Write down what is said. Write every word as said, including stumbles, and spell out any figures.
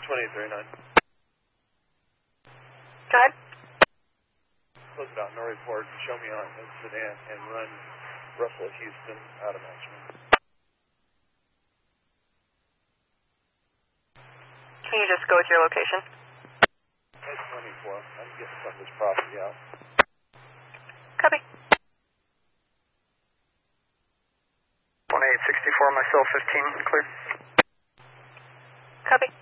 twenty-eight thirty-nine. Go ahead. Close it out, no report. Show me on the sedan and run Russell Houston out of management. Can you just go with your location? That's twenty-four. I'm getting some of this property out. Copy. one eight sixty-four, myself fifteen, clear. Copy.